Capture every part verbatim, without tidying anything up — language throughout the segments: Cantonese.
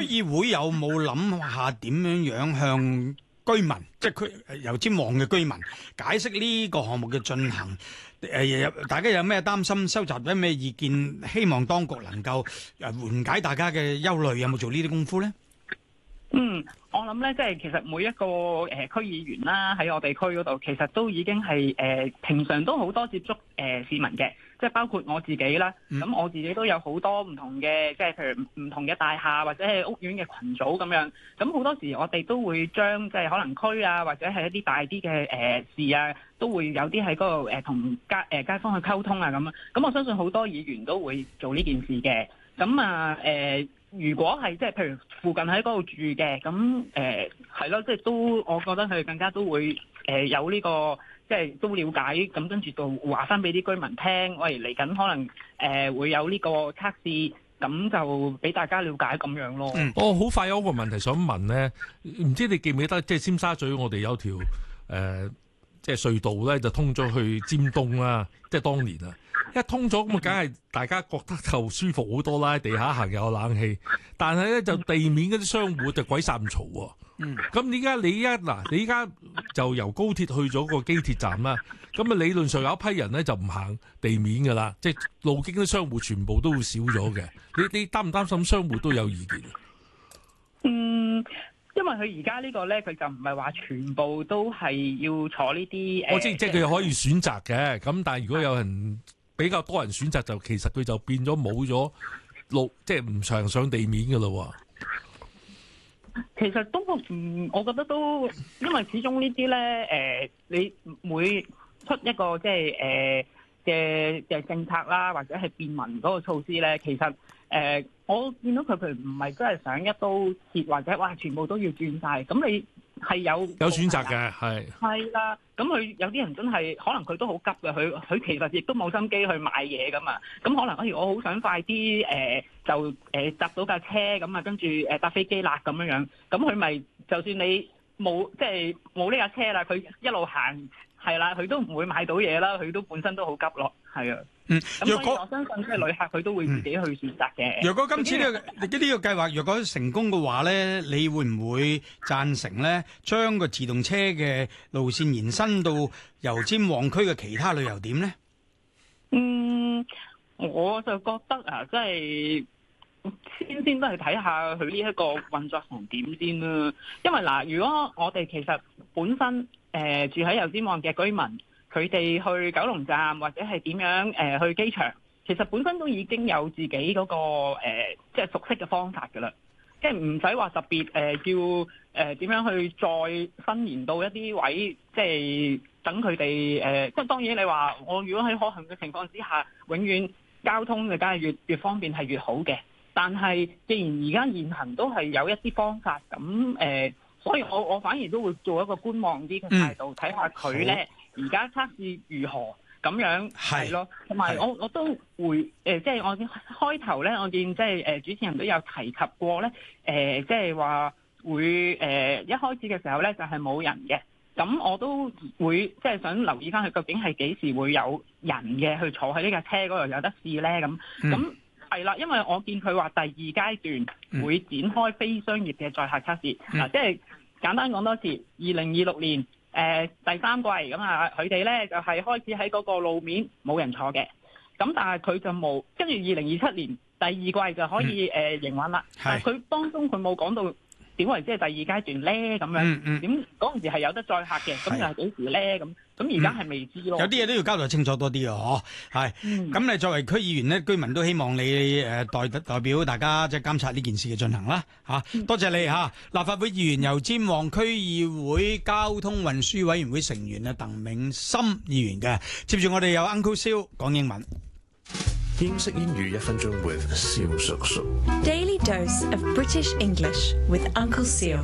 議會有冇諗下點樣樣向居民，即係區油尖旺嘅居民解釋呢個項目嘅進行？誒、呃，大家有咩擔心？收集咗咩意見？希望當局能夠誒緩解大家嘅憂慮，有冇做呢啲功夫咧？ 嗯，我諗咧，即係其實每一個誒、呃、區議員啦，喺我哋區嗰度，其實都已經係誒、呃、平常都好多接觸誒、呃、市民嘅，即係包括我自己啦。咁、嗯、我自己都有好多唔同嘅，即係譬如唔同嘅大廈或者係屋苑嘅群組咁樣。咁好多時我哋都會將即係可能區啊，或者係一啲大啲嘅誒事啊，都會有啲喺嗰度誒同街誒、呃、街坊去溝通啊咁啊。咁我相信好多議員都會做呢件事嘅。咁啊誒。呃如果係即係譬如附近喺嗰度住嘅，咁誒係咯，即係都我覺得佢哋更加都會誒、呃、有呢、這個即係都了解，咁跟住就話翻俾啲居民聽，喂嚟緊可能誒、呃、會有呢個測試，咁就俾大家了解咁樣咯。 嗯，我好快有一個問題想問咧，唔知你記唔記得即係尖沙咀我哋有條誒、呃、即係隧道咧，就通咗去尖東啦，即係當年啊。一通咗咁啊，梗係大家覺得就舒服好多啦，地下行又有冷氣。但係咧就地面嗰啲商戶就鬼殺咁嘈喎。嗯。咁點解你依家嗱？你依家就由高鐵去咗個機鐵站啦。咁啊理論上有一批人咧就唔行地面㗎啦，即係路經啲商戶全部都會少咗嘅。你你擔唔擔心商戶都有意見？ 嗯。因為佢而家呢個咧，佢就唔係話全部都係要坐呢啲誒。我知， 即係佢可以選擇嘅。咁但係如果有人比較多人選擇，就其實佢就變咗冇咗路，即係唔常上地面㗎咯。 其實都唔，我覺得都，因為始終呢啲咧誒，你每出一個即係誒嘅嘅政策啦，或者係便民嗰個措施咧，其實誒、呃、我見到佢譬如唔係真係想一刀切，或者哇全部都要轉晒，咁你係有有選擇嘅，係係啦。咁佢有啲人真係可能佢都好急嘅，佢佢其實亦都冇心機去買嘢噶嘛。咁可能例如我好想快啲誒、呃、就誒搭、呃、到架車咁啊，跟住誒搭飛機啦咁樣樣。咁佢咪就算你冇即係冇呢架車啦，佢一路行。係啦，佢都唔會買到嘢啦，佢都本身都好急咯，係啊。嗯，咁所以我相信即係旅客佢都會自己去選擇嘅。 若果今次呢、呢個呢、呢個計劃若果成功嘅話咧，你會唔會贊成咧，將個自動車嘅路線延伸到油尖旺區嘅其他旅遊點咧？ 嗯，我就覺得啊，即係先先都係睇下佢呢一個運作成點先啦。因為嗱，如果我哋其實本身誒、呃、住喺油尖旺嘅居民，佢哋去九龍站或者係點樣誒、呃、去機場，其實本身都已經有自己嗰、那個、呃、即係熟悉嘅方法㗎啦，即係唔使話特別誒、呃、叫誒點、呃、樣去再伸延到一啲位，即係等佢哋誒。即係當然你話我如果喺可行嘅情況之下，永遠交通嘅梗係越越方便係越好嘅。但係既然而家現行都係有一啲方法，咁誒。呃所以我我反而都會做一個觀望啲嘅態度，睇下佢咧而家測試如何咁樣係咯。同埋我我都會誒、呃，即係我開頭咧，我見即係誒主持人都有提及過咧，誒、呃、即係話會誒、呃、一開始嘅時候咧就係、是、冇人嘅。咁我都會即係想留意翻佢究竟係幾時會有人嘅去坐喺呢架車嗰度有得試咧？咁咁係啦，因為我見佢話第二階段會展開非商業嘅載客測試嗱，即係。簡單講多次，二零二六年誒、呃、第三季咁啊，佢哋咧就係、是、開始喺嗰個路面冇人坐嘅，咁但係佢就冇，跟住二零二七年第二季就可以誒、呃、營運啦。但係佢當中佢冇講到點為即係第二階段咧咁樣，點嗰陣時係有得載客嘅，咁又係幾時咧咁？咁而家係未知咯。有啲嘢都要交代清楚多啲啊！嗬，係。咁你作為區議員咧，居民都希望你誒代代表大家即係監察呢件事嘅進行啦。嚇，多謝你嚇。立法會議員油尖旺區議會交通運輸委員會成員啊，鄧銘森議員嘅。接住我哋有 Uncle Siu 講英文。 英式英語一分鐘 with 蕭叔叔。 Daily dose of British English with Uncle Siu。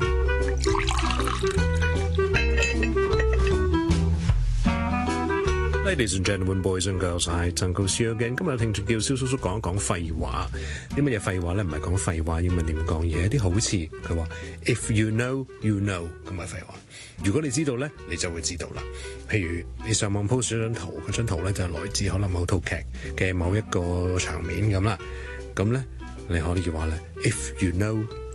Ladies and gentlemen, boys and girls, I Uncle Siu again。今日聽眾叫蕭叔叔講一講廢話。啲乜嘢廢話咧？唔係講廢話，英文點講嘢？啲好似佢話 If you know, you know 咁係廢話。如果你知道咧，你就會知道啦。譬如你上網 post 咗張圖，嗰張圖咧就係來自可能某套劇嘅某一個場面咁啦。咁咧你可以話咧 If you know,